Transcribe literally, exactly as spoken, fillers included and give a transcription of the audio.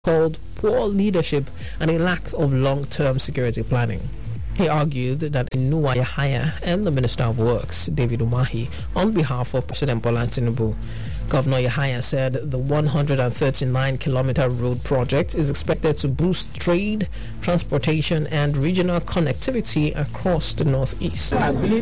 called poor leadership and a lack of long-term security planning. He argued that Inuwa Yahaya and the Minister of Works, David Umahi, on behalf of President Bola Tinubu. Governor Yahaya said the one hundred thirty-nine kilometer road project is expected to boost trade, transportation, and regional connectivity across the northeast. I believe